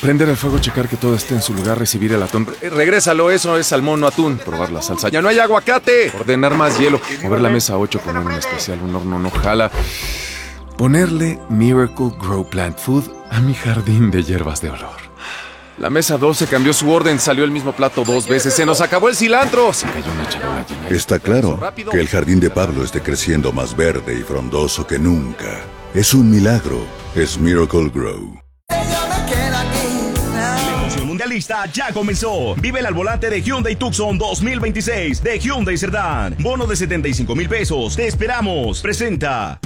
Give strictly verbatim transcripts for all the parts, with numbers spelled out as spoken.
Prender el fuego, checar que todo esté en su lugar, recibir el atún. Re- regrésalo, eso es salmón, no atún. Probar la salsa. ¡Ya no hay aguacate! Ordenar más hielo. Mover la mesa a ocho, poner un especial, un horno no jala. Ponerle Miracle Grow Plant Food a mi jardín de hierbas de olor. La mesa doce cambió su orden, salió el mismo plato dos veces. ¡Se nos acabó el cilantro! Se cayó una charola llena. Está claro que el jardín de Pablo esté creciendo más verde y frondoso que nunca. Es un milagro. Es Miracle Grow. Mundialista ya comenzó. Vive el al volante de Hyundai Tucson dos mil veintiséis de Hyundai Cerdán. Bono de setenta y cinco mil pesos. Te esperamos. Presenta.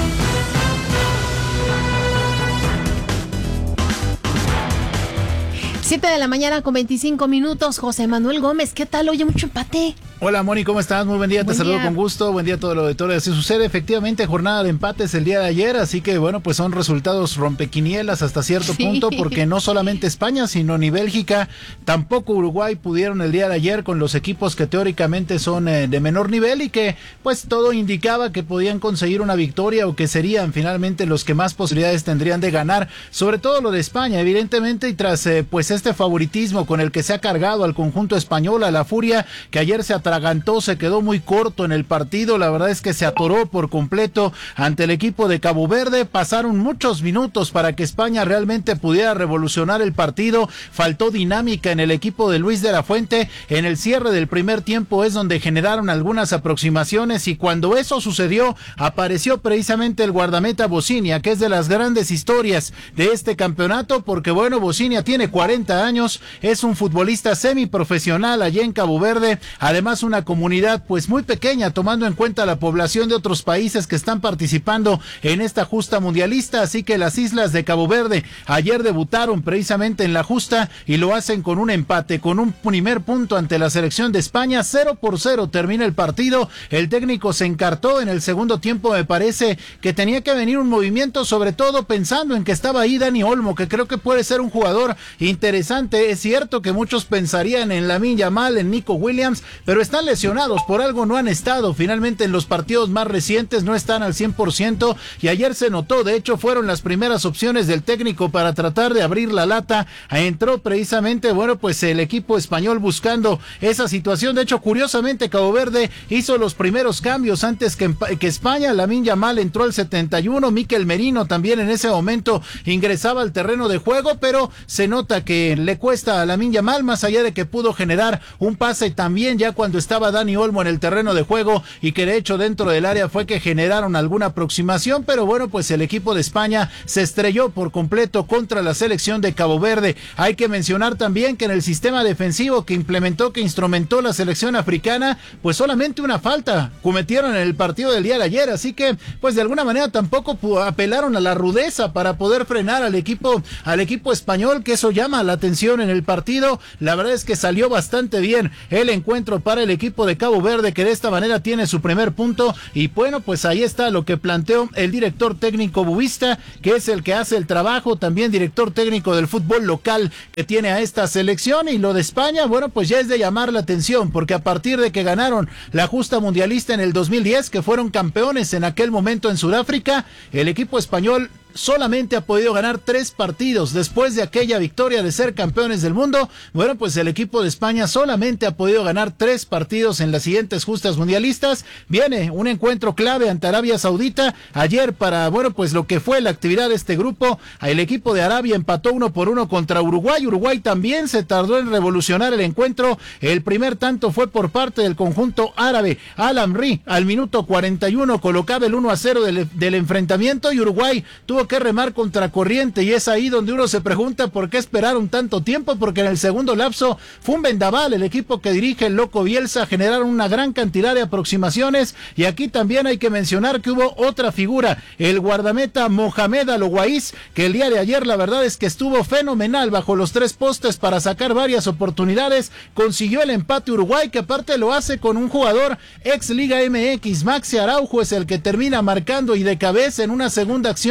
siete de la mañana con veinticinco minutos. José Manuel Gómez, ¿qué tal? Oye, mucho empate. Hola, Moni, ¿cómo estás? Muy buen día, te Buen saludo día. con gusto. Buen día a todo el auditorio. Así sucede, efectivamente, jornada de empates el día de ayer, así que bueno, pues son resultados rompequinielas hasta cierto Sí. punto, porque no solamente España, sino ni Bélgica, tampoco Uruguay pudieron el día de ayer con los equipos que teóricamente son eh, de menor nivel y que pues todo indicaba que podían conseguir una victoria o que serían finalmente los que más posibilidades tendrían de ganar, sobre todo lo de España, evidentemente, y tras eh, pues este favoritismo con el que se ha cargado al conjunto español, a la Furia, que ayer se atragantó, se quedó muy corto en el partido, la verdad es que se atoró por completo ante el equipo de Cabo Verde, pasaron muchos minutos para que España realmente pudiera revolucionar el partido, faltó dinámica en el equipo de Luis de la Fuente, en el cierre del primer tiempo es donde generaron algunas aproximaciones y cuando eso sucedió, apareció precisamente el guardameta Bocinia, que es de las grandes historias de este campeonato, porque bueno, Bocinia tiene cuarenta años, es un futbolista semiprofesional allá en Cabo Verde, además una comunidad pues muy pequeña tomando en cuenta la población de otros países que están participando en esta justa mundialista, así que las islas de Cabo Verde ayer debutaron precisamente en la justa y lo hacen con un empate, con un primer punto ante la selección de España, cero por cero termina el partido, el técnico se encartó en el segundo tiempo, me parece que tenía que venir un movimiento, sobre todo pensando en que estaba ahí Dani Olmo, que creo que puede ser un jugador interesante, es cierto que muchos pensarían en Lamine Yamal, en Nico Williams, pero están lesionados, por algo no han estado, finalmente en los partidos más recientes no están al cien por ciento y ayer se notó, de hecho fueron las primeras opciones del técnico para tratar de abrir la lata, entró precisamente, bueno pues el equipo español buscando esa situación, de hecho curiosamente Cabo Verde hizo los primeros cambios antes que, que España, Lamine Yamal entró al setenta y uno, Mikel Merino también en ese momento ingresaba al terreno de juego, pero se nota que le cuesta a Lamine Yamal, más allá de que pudo generar un pase también ya cuando estaba Dani Olmo en el terreno de juego y que de hecho dentro del área fue que generaron alguna aproximación, pero bueno pues el equipo de España se estrelló por completo contra la selección de Cabo Verde. Hay que mencionar también que en el sistema defensivo que implementó, que instrumentó la selección africana, pues solamente una falta cometieron en el partido del día de ayer, así que pues de alguna manera tampoco apelaron a la rudeza para poder frenar al equipo, al equipo español, que eso llama la atención en el partido. La verdad es que salió bastante bien el encuentro para el equipo de Cabo Verde, que de esta manera tiene su primer punto y bueno pues ahí está lo que planteó el director técnico Bubista, que es el que hace el trabajo, también director técnico del fútbol local que tiene a esta selección. Y lo de España, bueno pues ya es de llamar la atención, porque a partir de que ganaron la justa mundialista en el dos mil diez, que fueron campeones en aquel momento en Sudáfrica, el equipo español solamente ha podido ganar tres partidos después de aquella victoria de ser campeones del mundo. Bueno, pues el equipo de España solamente ha podido ganar tres partidos en las siguientes justas mundialistas. Viene un encuentro clave ante Arabia Saudita ayer para, bueno, pues lo que fue la actividad de este grupo. El equipo de Arabia empató uno por uno contra Uruguay. Uruguay también se tardó en revolucionar el encuentro. El primer tanto fue por parte del conjunto árabe. Al-Amri al minuto cuarenta y uno colocaba el uno a cero del, del enfrentamiento y Uruguay tuvo que remar contra corriente, y es ahí donde uno se pregunta por qué esperaron tanto tiempo, porque en el segundo lapso fue un vendaval. El equipo que dirige el Loco Bielsa generaron una gran cantidad de aproximaciones, y aquí también hay que mencionar que hubo otra figura, el guardameta Mohamed Al-Owais, que el día de ayer la verdad es que estuvo fenomenal bajo los tres postes para sacar varias oportunidades, consiguió el empate Uruguay, que aparte lo hace con un jugador ex Liga M X, Maxi Araujo es el que termina marcando y de cabeza en una segunda acción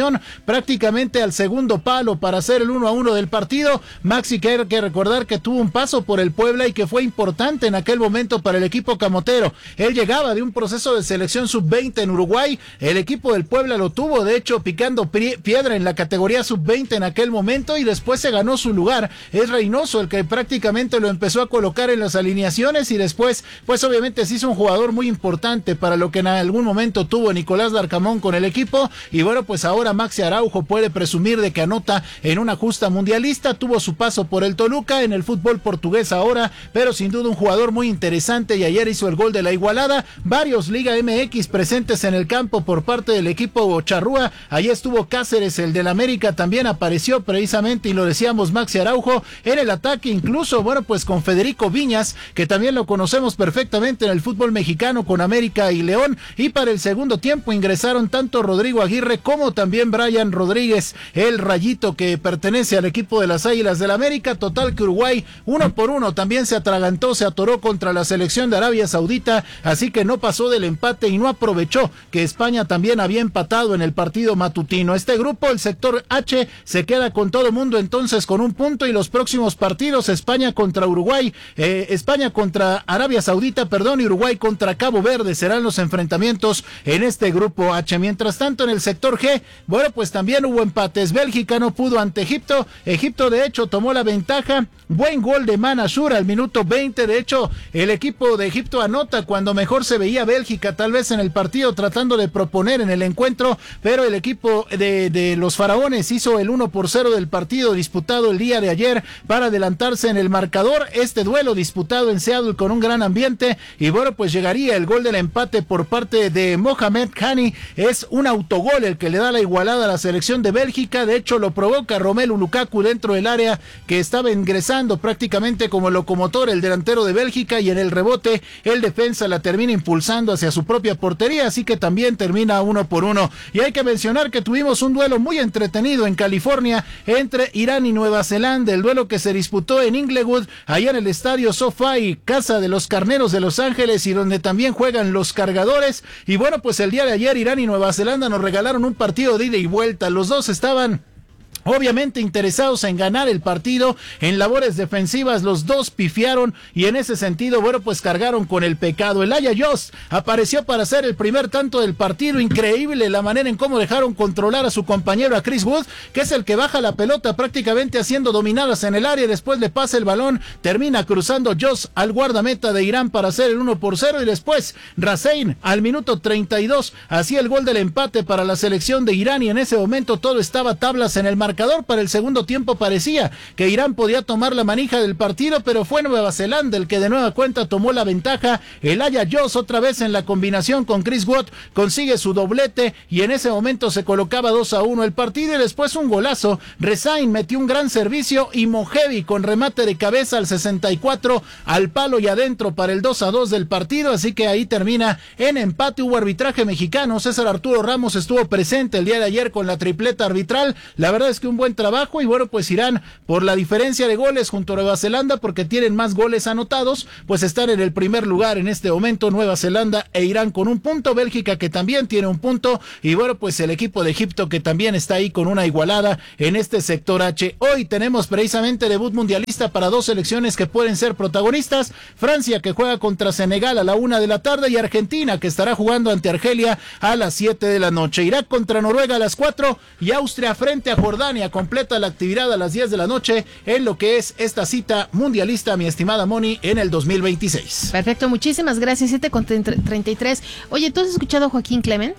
prácticamente al segundo palo para hacer el uno a uno del partido. Maxi, que hay que recordar que tuvo un paso por el Puebla y que fue importante en aquel momento para el equipo camotero. Él llegaba de un proceso de selección sub veinte en Uruguay, el equipo del Puebla lo tuvo, de hecho, picando piedra en la categoría sub veinte en aquel momento, y después se ganó su lugar. Es Reynoso el que prácticamente lo empezó a colocar en las alineaciones, y después, pues obviamente se hizo un jugador muy importante para lo que en algún momento tuvo Nicolás Larcamón con el equipo, y bueno, pues ahora Maxi Araujo puede presumir de que anota en una justa mundialista. Tuvo su paso por el Toluca, en el fútbol portugués ahora, pero sin duda un jugador muy interesante, y ayer hizo el gol de la igualada. Varios Liga M X presentes en el campo por parte del equipo charrúa. Allí estuvo Cáceres, el del América, también apareció precisamente, y lo decíamos, Maxi Araujo en el ataque, incluso, bueno, pues con Federico Viñas, que también lo conocemos perfectamente en el fútbol mexicano con América y León, y para el segundo tiempo ingresaron tanto Rodrigo Aguirre como también Brian Rodríguez, el Rayito, que pertenece al equipo de las Águilas del América. Total que Uruguay uno por uno también se atragantó, se atoró contra la selección de Arabia Saudita, así que no pasó del empate y no aprovechó que España también había empatado en el partido matutino. Este grupo, el sector H, se queda con todo mundo entonces con un punto, y los próximos partidos, España contra Uruguay, eh, España contra Arabia Saudita, perdón, y Uruguay contra Cabo Verde serán los enfrentamientos en este grupo H. Mientras tanto, en el sector G, bueno, pues también hubo empates. Bélgica no pudo ante Egipto, Egipto de hecho tomó la ventaja, buen gol de Manasur al minuto veinte, de hecho el equipo de Egipto anota cuando mejor se veía Bélgica tal vez en el partido, tratando de proponer en el encuentro, pero el equipo de, de los faraones hizo el uno por cero del partido disputado el día de ayer para adelantarse en el marcador. Este duelo disputado en Seattle con un gran ambiente, y bueno, pues llegaría el gol del empate por parte de Mohamed Khani. Es un autogol el que le da la igualada a la selección de Bélgica, de hecho lo provoca Romelu Lukaku dentro del área, que estaba ingresando prácticamente como locomotor el delantero de Bélgica, y en el rebote el defensa la termina impulsando hacia su propia portería, así que también termina uno por uno. Y hay que mencionar que tuvimos un duelo muy entretenido en California entre Irán y Nueva Zelanda, el duelo que se disputó en Inglewood, allá en el estadio SoFi, casa de los Carneros de Los Ángeles, y donde también juegan los Cargadores. Y bueno, pues el día de ayer Irán y Nueva Zelanda nos regalaron un partido de ida y vuelta. Los dos estaban obviamente interesados en ganar el partido, en labores defensivas los dos pifiaron, y en ese sentido, bueno, pues cargaron con el pecado. El Aya Yost apareció para hacer el primer tanto del partido, increíble la manera en cómo dejaron controlar a su compañero, a Chris Wood, que es el que baja la pelota prácticamente haciendo dominadas en el área, después le pasa el balón, termina cruzando Yost al guardameta de Irán para hacer el uno por cero, y después Rasein al minuto treinta y dos hacía el gol del empate para la selección de Irán, y en ese momento todo estaba tablas en el marcador. Para el segundo tiempo parecía que Irán podía tomar la manija del partido, pero fue Nueva Zelanda el que de nueva cuenta tomó la ventaja. El Aya Yost otra vez en la combinación con Chris Wood consigue su doblete, y en ese momento se colocaba dos a uno el partido, y después un golazo. Rezain metió un gran servicio, y Mojevi con remate de cabeza al sesenta y cuatro al palo y adentro para el dos a dos del partido, así que ahí termina en empate. Hubo arbitraje mexicano, César Arturo Ramos estuvo presente el día de ayer con la tripleta arbitral. La verdad es que un buen trabajo, y bueno, pues Irán, por la diferencia de goles junto a Nueva Zelanda, porque tienen más goles anotados, pues están en el primer lugar en este momento, Nueva Zelanda e Irán con un punto, Bélgica que también tiene un punto, y bueno, pues el equipo de Egipto que también está ahí con una igualada en este sector H. Hoy tenemos precisamente debut mundialista para dos selecciones que pueden ser protagonistas, Francia que juega contra Senegal a la una de la tarde, y Argentina que estará jugando ante Argelia a las siete de la noche. Irak contra Noruega a las cuatro, y Austria frente a Jordania completa la actividad a las diez de la noche en lo que es esta cita mundialista, mi estimada Moni, en el dos mil veintiséis. Perfecto, muchísimas gracias. siete con treinta y tres. Oye, ¿tú has escuchado a Joaquín Clement?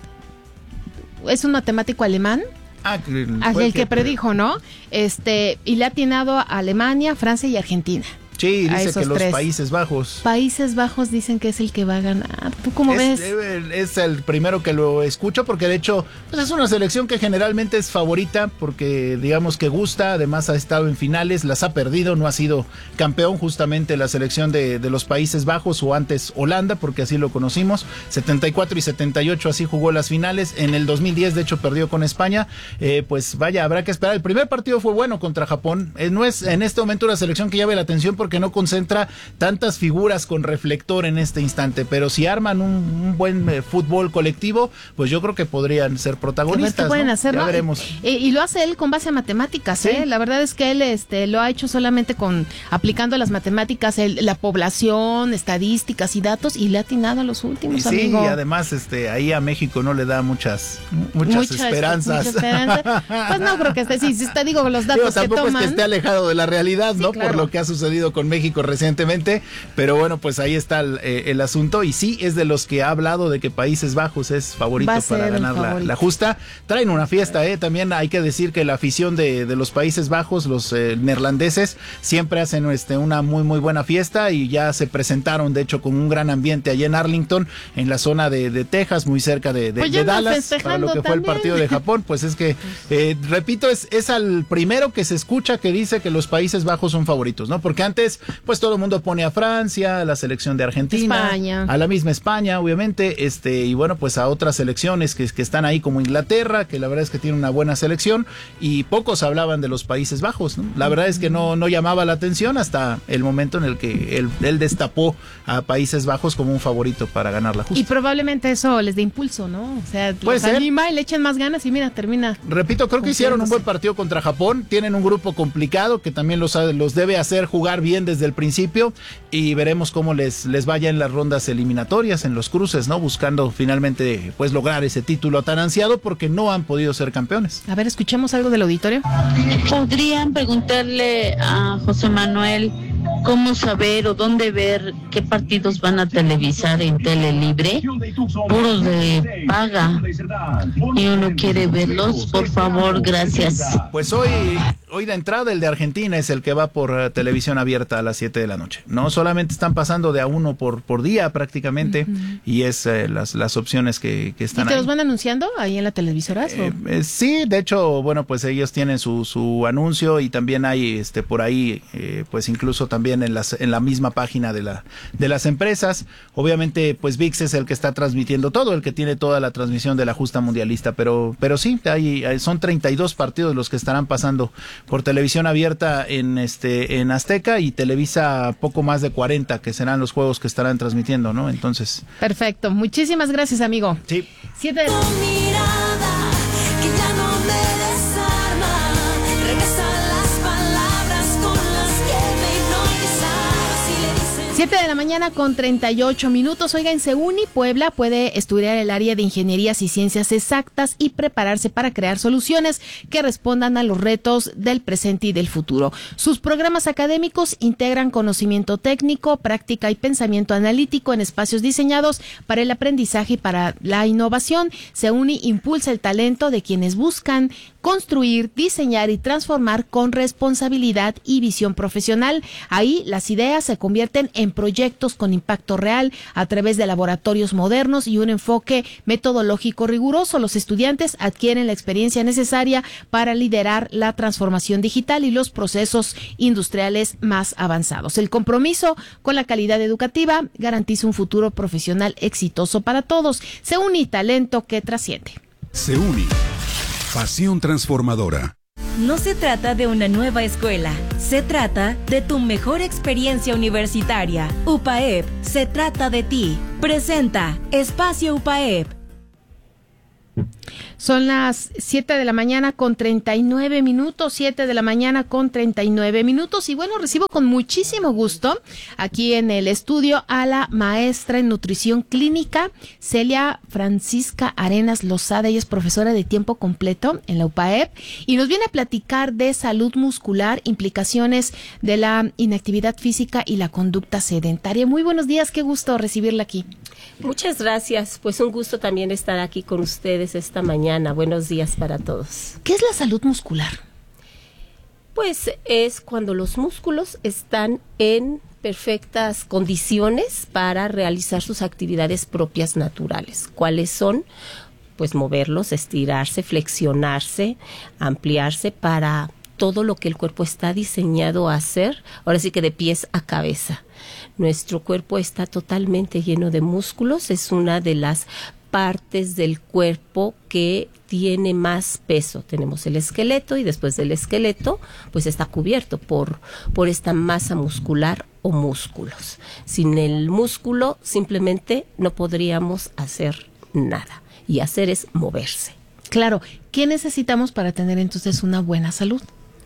Es un matemático alemán. Ah, el que predijo, ¿no? Este, y le ha atinado a Alemania, Francia y Argentina. Sí, dice que los tres. Países Bajos. Países Bajos dicen que es el que va a ganar. ¿Tú cómo es, ves? Es el primero que lo escucho, porque de hecho pues es una selección que generalmente es favorita, porque digamos que gusta, además ha estado en finales, las ha perdido, no ha sido campeón justamente la selección de, de los Países Bajos, o antes Holanda, porque así lo conocimos, setenta y cuatro y setenta y ocho así jugó las finales, en el dos mil diez de hecho perdió con España, eh, pues vaya, habrá que esperar. El primer partido fue bueno contra Japón, eh, no es en este momento una selección que llame la atención, porque porque no concentra tantas figuras con reflector en este instante, pero si arman un, un buen eh, fútbol colectivo, pues yo creo que podrían ser protagonistas. ¿Qué pueden ¿no? hacer? Ya ¿no? veremos. Y, y lo hace él con base a matemáticas, ¿Sí? ¿eh? La verdad es que él este, lo ha hecho solamente con aplicando las matemáticas, el, la población, estadísticas y datos, y le ha atinado a los últimos, Y sí, amigo. y además este, ahí a México no le da muchas, muchas Mucha, esperanzas. mucha esperanza. Pues no creo que esté, sí, si te digo los datos Digo, tampoco que toman. es que esté alejado de la realidad, Sí, ¿no? claro. Por lo que ha sucedido con México recientemente, pero bueno, pues ahí está el, eh, el asunto, y sí, es de los que ha hablado de que Países Bajos es favorito Va a ser para el ganar la, favorito. la justa. Traen una fiesta, ¿eh? También hay que decir que la afición de, de los Países Bajos, los eh, neerlandeses, siempre hacen este, una muy, muy buena fiesta, y ya se presentaron, de hecho, con un gran ambiente allá en Arlington, en la zona de, de Texas, muy cerca de, de, Pues de ya andan Dallas, para lo que festejando fue el también. partido de Japón. Pues es que, eh, repito, es, es al primero que se escucha que dice que los Países Bajos son favoritos, ¿no? Porque antes, pues todo el mundo pone a Francia, a la selección de Argentina, España. a la misma España, obviamente, este, y bueno, pues a otras selecciones que, que están ahí como Inglaterra, que la verdad es que tiene una buena selección, y pocos hablaban de los Países Bajos, ¿no? La verdad es que no, no llamaba la atención hasta el momento en el que él, él destapó a Países Bajos como un favorito para ganar la justa. Y probablemente eso les dé impulso, ¿no? O sea, Puede los ser. anima y le echen más ganas y mira, termina. Repito, creo que hicieron un Confiándose. buen partido contra Japón. Tienen un grupo complicado que también los, los debe hacer jugar bien desde el principio, y veremos cómo les, les vaya en las rondas eliminatorias, en los cruces, ¿no? Buscando finalmente pues lograr ese título tan ansiado, porque no han podido ser campeones. A ver, escuchemos algo del auditorio. ¿Podrían preguntarle a José Manuel cómo saber o dónde ver qué partidos van a televisar en Tele Libre? Puros de paga. Y uno quiere verlos, por favor, gracias. Pues hoy, hoy de entrada el de Argentina es el que va por uh, televisión abierta a las siete de la noche. No solamente están pasando de a uno por, por día prácticamente, uh-huh. y es uh, las, las opciones que, que están ¿Y te ahí. los van anunciando ahí en la televisora? Eh, eh, sí, de hecho, bueno, pues ellos tienen su, su anuncio, y también hay este por ahí, eh, pues incluso también en las en la misma página de la de las empresas. Obviamente, pues V I X es el que está transmitiendo todo, el que tiene toda la transmisión de la justa mundialista, pero pero sí, hay, hay son treinta y dos partidos los que estarán pasando por televisión abierta en este en Azteca, y Televisa poco más de cuarenta, que serán los juegos que estarán transmitiendo, ¿no? Entonces, perfecto. Muchísimas gracias, amigo. Sí. Siete de... mirada que ya no me desarma, regresan las palabras con las que me hipnotizabas y le dicen... siete de la mañana con treinta y ocho minutos. Oiga, en CEUNI Puebla puede estudiar el área de ingenierías y ciencias exactas y prepararse para crear soluciones que respondan a los retos del presente y del futuro. Sus programas académicos integran conocimiento técnico, práctica y pensamiento analítico en espacios diseñados para el aprendizaje y para la innovación. CEUNI impulsa el talento de quienes buscan construir, diseñar y transformar con responsabilidad y visión profesional. Ahí las ideas se convierten en proyectos con impacto real a través de laboratorios modernos y un enfoque metodológico riguroso. Los estudiantes adquieren la experiencia necesaria para liderar la transformación digital y los procesos industriales más avanzados. El compromiso con la calidad educativa garantiza un futuro profesional exitoso para todos. CEUNI, talento que trasciende. CEUNI, pasión transformadora. No se trata de una nueva escuela, se trata de tu mejor experiencia universitaria. UPAEP, se trata de ti. Presenta Espacio UPAEP. Son las siete de la mañana con treinta y nueve minutos, siete de la mañana con treinta y nueve minutos. Y bueno, recibo con muchísimo gusto aquí en el estudio a la maestra en nutrición clínica, Celia Francisca Arenas Lozada. Ella es profesora de tiempo completo en la UPAEP y nos viene a platicar de salud muscular, implicaciones de la inactividad física y la conducta sedentaria. Muy buenos días, qué gusto recibirla aquí. Muchas gracias, pues un gusto también estar aquí con ustedes esta mañana. Buenos días para todos. ¿Qué es la salud muscular? Pues es cuando los músculos están en perfectas condiciones para realizar sus actividades propias naturales. ¿Cuáles son? Pues moverlos, estirarse, flexionarse, ampliarse para todo lo que el cuerpo está diseñado a hacer, ahora sí que de pies a cabeza. Nuestro cuerpo está totalmente lleno de músculos, es una de las partes del cuerpo que tiene más peso. Tenemos el esqueleto y después del esqueleto pues está cubierto por, por esta masa muscular o músculos. Sin el músculo simplemente no podríamos hacer nada, y hacer es moverse. Claro, ¿qué necesitamos para tener entonces una buena salud?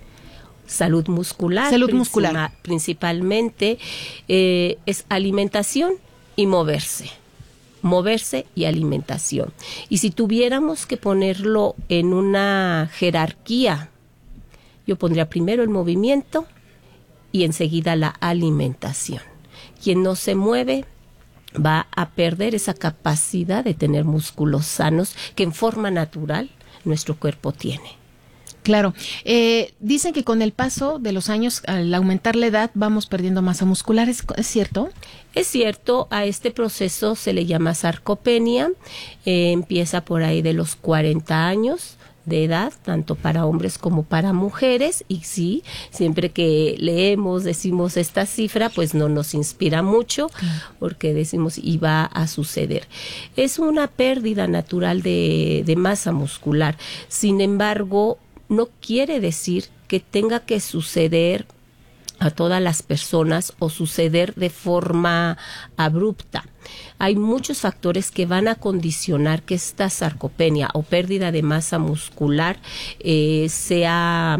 Salud muscular. Salud principal, muscular. Principalmente eh, es alimentación y moverse. Moverse y alimentación. Y si tuviéramos que ponerlo en una jerarquía, yo pondría primero el movimiento y enseguida la alimentación. Quien no se mueve va a perder esa capacidad de tener músculos sanos que en forma natural nuestro cuerpo tiene. Claro. Eh, dicen que con el paso de los años, al aumentar la edad, vamos perdiendo masa muscular. ¿Es, es cierto? Es cierto, a este proceso se le llama sarcopenia. Eh, empieza por ahí de los cuarenta años de edad, tanto para hombres como para mujeres, y sí, siempre que leemos, decimos esta cifra, pues no nos inspira mucho, porque decimos y va a suceder. Es una pérdida natural de, de masa muscular. Sin embargo, no quiere decir que tenga que suceder a todas las personas o suceder de forma abrupta. Hay muchos factores que van a condicionar que esta sarcopenia o pérdida de masa muscular eh, sea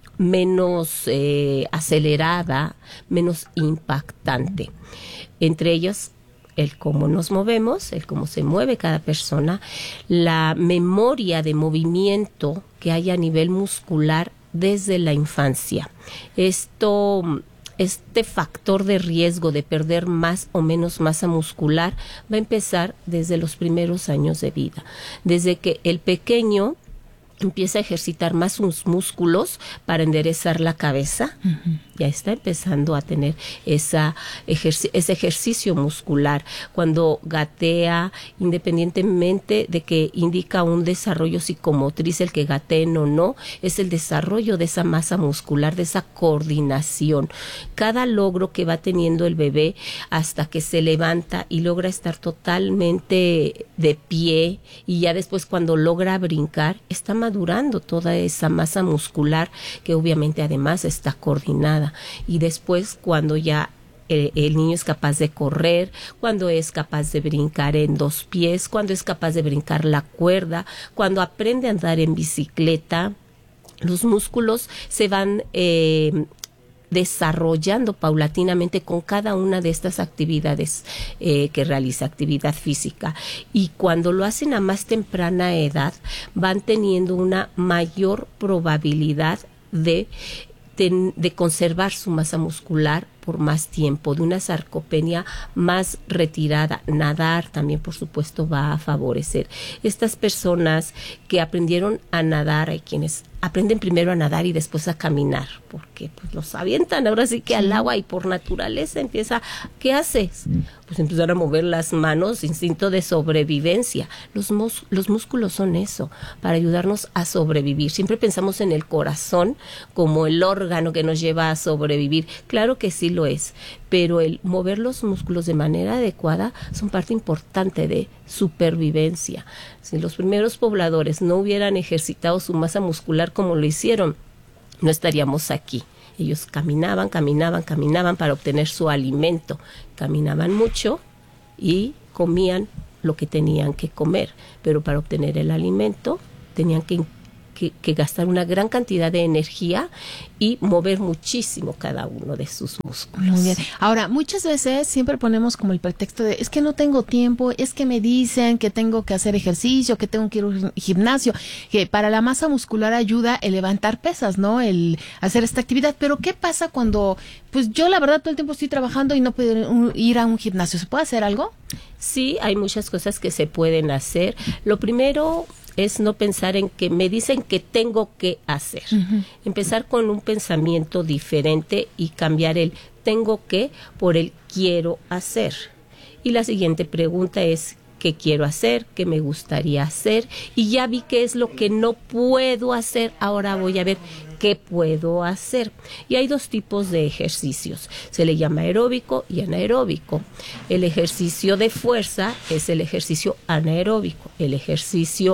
menos eh, acelerada, menos impactante. Entre ellos, el cómo nos movemos, el cómo se mueve cada persona, la memoria de movimiento que hay a nivel muscular desde la infancia. Esto, este factor de riesgo de perder más o menos masa muscular va a empezar desde los primeros años de vida. Desde que el pequeño empieza a ejercitar más sus músculos para enderezar la cabeza, uh-huh. ya está empezando a tener esa ejerci- ese ejercicio muscular. Cuando gatea, independientemente de que indica un desarrollo psicomotriz, el que gateen o no, es el desarrollo de esa masa muscular, de esa coordinación. Cada logro que va teniendo el bebé hasta que se levanta y logra estar totalmente de pie, y ya después cuando logra brincar, está más durando toda esa masa muscular que obviamente además está coordinada. Y después cuando ya el, el niño es capaz de correr, cuando es capaz de brincar en dos pies, cuando es capaz de brincar la cuerda, cuando aprende a andar en bicicleta, los músculos se van eh, desarrollando paulatinamente con cada una de estas actividades eh, que realiza, actividad física. Y cuando lo hacen a más temprana edad, van teniendo una mayor probabilidad de, de, de conservar su masa muscular por más tiempo, de una sarcopenia más retirada. Nadar también, por supuesto, va a favorecer. Estas personas que aprendieron a nadar, hay quienes aprenden primero a nadar y después a caminar, porque pues los avientan ahora sí que al agua y por naturaleza empieza, ¿qué haces? Pues empezar a mover las manos, instinto de sobrevivencia. Los, mus- los músculos son eso, para ayudarnos a sobrevivir. Siempre pensamos en el corazón como el órgano que nos lleva a sobrevivir. Claro que sí lo es, pero el mover los músculos de manera adecuada son parte importante de supervivencia. Si los primeros pobladores no hubieran ejercitado su masa muscular como lo hicieron, no estaríamos aquí. Ellos caminaban, caminaban, caminaban para obtener su alimento. Caminaban mucho y comían lo que tenían que comer, pero para obtener el alimento tenían que Que, que gastar una gran cantidad de energía y mover muchísimo cada uno de sus músculos. Muy bien. Ahora, muchas veces siempre ponemos como el pretexto de es que no tengo tiempo, es que me dicen que tengo que hacer ejercicio, que tengo que ir al gimnasio, que para la masa muscular ayuda el levantar pesas, ¿no? El hacer esta actividad. Pero ¿qué pasa cuando, pues yo la verdad todo el tiempo estoy trabajando y no puedo ir a un gimnasio? ¿Se puede hacer algo? Sí, hay muchas cosas que se pueden hacer. Lo primero es no pensar en que me dicen que tengo que hacer. Uh-huh. Empezar con un pensamiento diferente y cambiar el tengo que por el quiero hacer. Y la siguiente pregunta es ¿qué quiero hacer? ¿Qué me gustaría hacer? Y ya vi qué es lo que no puedo hacer. Ahora voy a ver ¿Qué puedo hacer? Y hay dos tipos de ejercicios. Se le llama aeróbico y anaeróbico. El ejercicio de fuerza es el ejercicio anaeróbico. El ejercicio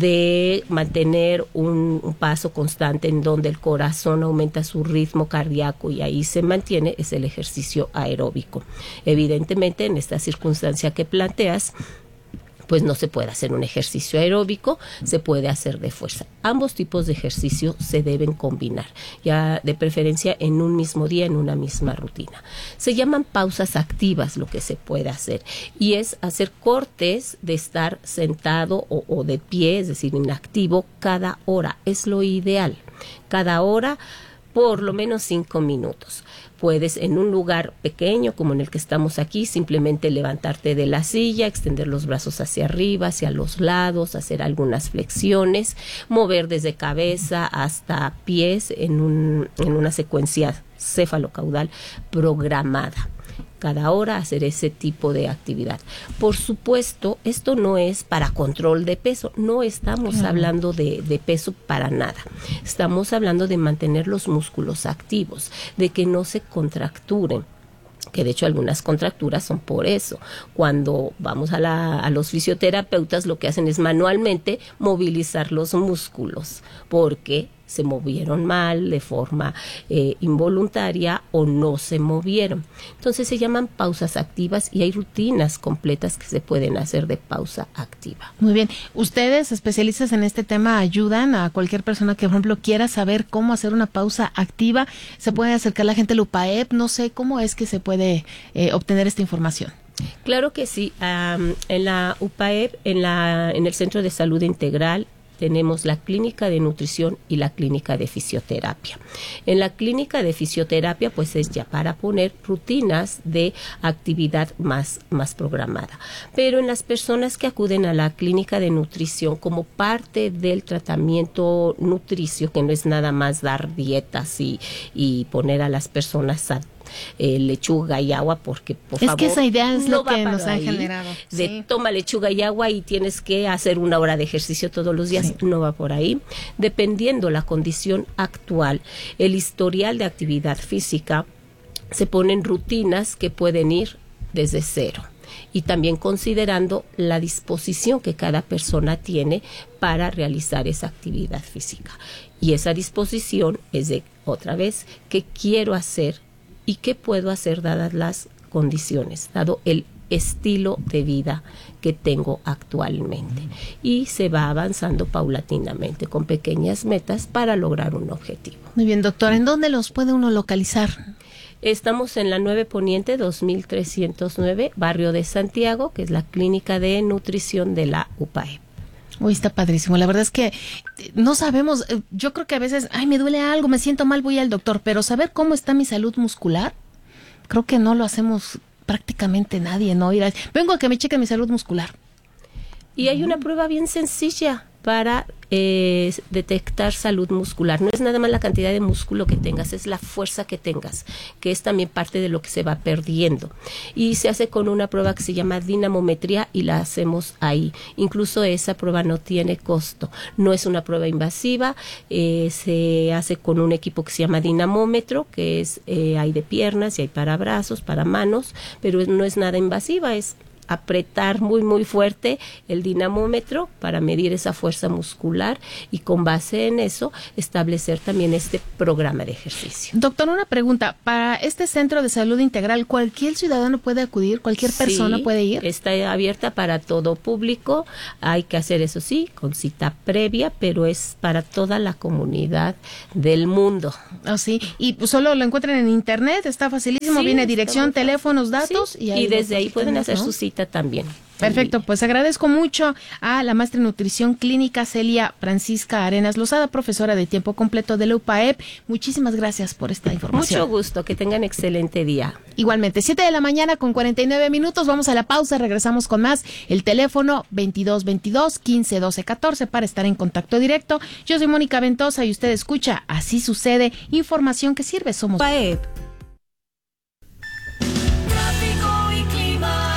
de mantener un, un paso constante en donde el corazón aumenta su ritmo cardíaco y ahí se mantiene es el ejercicio aeróbico. Evidentemente, en esta circunstancia que planteas, pues no se puede hacer un ejercicio aeróbico, se puede hacer de fuerza. Ambos tipos de ejercicio se deben combinar, ya de preferencia en un mismo día, en una misma rutina. Se llaman pausas activas lo que se puede hacer, y es hacer cortes de estar sentado o, o de pie, es decir, inactivo, cada hora. Es lo ideal. Cada hora, por lo menos cinco minutos. Puedes en un lugar pequeño como en el que estamos aquí, simplemente levantarte de la silla, extender los brazos hacia arriba, hacia los lados, hacer algunas flexiones, mover desde cabeza hasta pies en, un, en una secuencia céfalo-caudal programada. Cada hora hacer ese tipo de actividad. Por supuesto, esto no es para control de peso, no estamos claro. hablando de, de peso para nada. Estamos hablando de mantener los músculos activos, de que no se contracturen. Que de hecho algunas contracturas son por eso. Cuando vamos a, la, a los fisioterapeutas, lo que hacen es manualmente movilizar los músculos, porque se movieron mal, de forma eh, involuntaria o no se movieron. Entonces se llaman pausas activas y hay rutinas completas que se pueden hacer de pausa activa. Muy bien. ¿Ustedes, especialistas en este tema, ayudan a cualquier persona que, por ejemplo, quiera saber cómo hacer una pausa activa? ¿Se puede acercar la gente al U P A E P? No sé, ¿cómo es que se puede eh, obtener esta información? Claro que sí. Um, en la U P A E P, en, la, en el Centro de Salud Integral, tenemos la clínica de nutrición y la clínica de fisioterapia. En la clínica de fisioterapia, pues es ya para poner rutinas de actividad más, más programada. Pero en las personas que acuden a la clínica de nutrición como parte del tratamiento nutricio, que no es nada más dar dietas y, y poner a las personas a Eh, lechuga y agua, porque por es favor que esa idea es no lo que nos han ahí, generado de sí. toma lechuga y agua y tienes que hacer una hora de ejercicio todos los días, sí. no va por ahí. Dependiendo la condición actual, el historial de actividad física, se ponen rutinas que pueden ir desde cero. Y también considerando la disposición que cada persona tiene para realizar esa actividad física. Y esa disposición es de, otra vez, ¿qué quiero hacer y qué puedo hacer dadas las condiciones, dado el estilo de vida que tengo actualmente? Y se va avanzando paulatinamente con pequeñas metas para lograr un objetivo. Muy bien, doctora, ¿en dónde los puede uno localizar? Estamos en la nueve Poniente dos mil trescientos nueve, barrio de Santiago, que es la clínica de nutrición de la U P A E P. Uy, está padrísimo. La verdad es que no sabemos, yo creo que a veces, ay, me duele algo, me siento mal, voy al doctor, pero saber cómo está mi salud muscular, creo que no lo hacemos prácticamente nadie, ¿no? Ir a, vengo a que me cheque mi salud muscular. Y hay una prueba bien sencilla para eh, detectar salud muscular. No es nada más la cantidad de músculo que tengas, es la fuerza que tengas, que es también parte de lo que se va perdiendo. Y se hace con una prueba que se llama dinamometría y la hacemos ahí. Incluso esa prueba no tiene costo. No es una prueba invasiva, eh, se hace con un equipo que se llama dinamómetro, que es eh, hay de piernas y hay para brazos, para manos, pero no es nada invasiva, es apretar muy muy fuerte el dinamómetro para medir esa fuerza muscular y con base en eso establecer también este programa de ejercicio. Doctor, una pregunta, para este centro de salud integral, ¿cualquier ciudadano puede acudir? ¿Cualquier persona sí, puede ir? Está abierta para todo público, hay que hacer eso sí, con cita previa, pero es para toda la comunidad del mundo. Oh, sí, y pues solo lo encuentran en internet, está facilísimo, sí, viene dirección, teléfonos, datos. Sí, y, ahí y desde ahí pueden hacer, ¿no?, su cita también. Perfecto, pues agradezco mucho a la maestra en nutrición clínica Celia Francisca Arenas Lozada, profesora de tiempo completo de la U P A E P. Muchísimas gracias por esta información. Mucho gusto, que tengan excelente día. Igualmente, siete de la mañana con cuarenta y nueve minutos, vamos a la pausa, regresamos con más. El teléfono veintidós veintidós, quince doce catorce para estar en contacto directo. Yo soy Mónica Ventosa y usted escucha Así Sucede, información que sirve, somos U P A E P.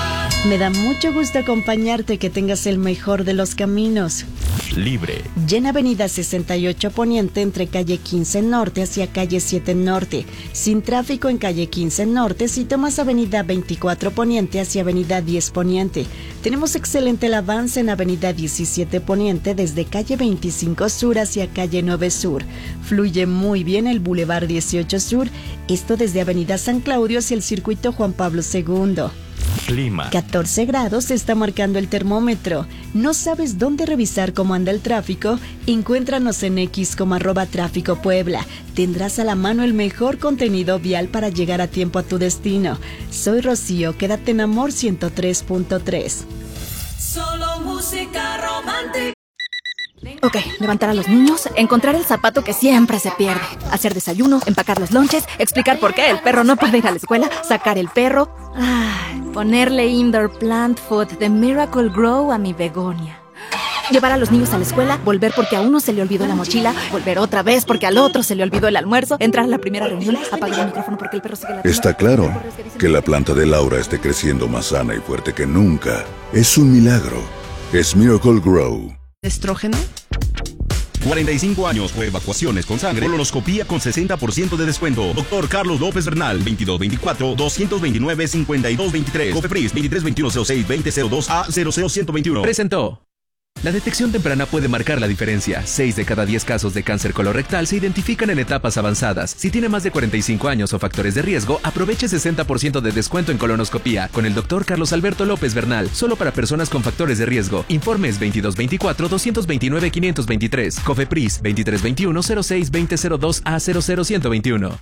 Me da mucho gusto acompañarte, que tengas el mejor de los caminos. Libre. Llena avenida sesenta y ocho Poniente entre calle quince Norte hacia calle siete Norte. Sin tráfico en calle quince Norte si tomas avenida veinticuatro Poniente hacia avenida diez Poniente. Tenemos excelente el avance en avenida diecisiete Poniente desde calle veinticinco Sur hacia calle nueve Sur. Fluye muy bien el Boulevard dieciocho Sur, esto desde avenida San Claudio hacia el circuito Juan Pablo segundo. Clima. catorce grados se está marcando el termómetro. ¿No sabes dónde revisar cómo anda el tráfico? Encuéntranos en X como arroba tráfico Puebla. Tendrás a la mano el mejor contenido vial para llegar a tiempo a tu destino. Soy Rocío, quédate en Amor ciento tres punto tres. Solo música romántica. Ok, levantar a los niños, encontrar el zapato que siempre se pierde, hacer desayuno, empacar los lonches, explicar por qué el perro no puede ir a la escuela, sacar el perro, ay, ponerle indoor plant food de Miracle Grow a mi begonia. Llevar a los niños a la escuela, volver porque a uno se le olvidó la mochila, volver otra vez porque al otro se le olvidó el almuerzo, entrar a la primera reunión, apagar el micrófono porque el perro sigue la... Está claro que la planta de Laura esté creciendo más sana y fuerte que nunca. Es un milagro. Es Miracle Grow. ¿Estrógeno? cuarenta y cinco años o evacuaciones con sangre. Colonoscopía con sesenta por ciento de descuento. Doctor Carlos López Bernal, veintidós veinticuatro, doscientos veintinueve, cincuenta y dos veintitrés. Cofepris, veintitrés veintiuno cero seis veinte cero dos a cero cero ciento veintiuno. Presentó. La detección temprana puede marcar la diferencia. seis de cada diez casos de cáncer colorectal se identifican en etapas avanzadas. Si tiene más de cuarenta y cinco años o factores de riesgo, aproveche sesenta por ciento de descuento en colonoscopía con el doctor Carlos Alberto López Bernal, solo para personas con factores de riesgo. Informes veintidós veinticuatro, doscientos veintinueve, quinientos veintitrés. Cofepris, veintitrés veintiuno, cero seis veinte cero dos a cero cero ciento veintiuno.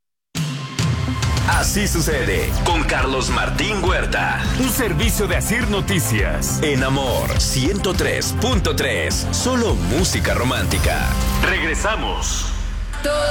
Así sucede con Carlos Martín Huerta. Un servicio de Asir Noticias. En Amor ciento tres punto tres. Solo música romántica. Regresamos.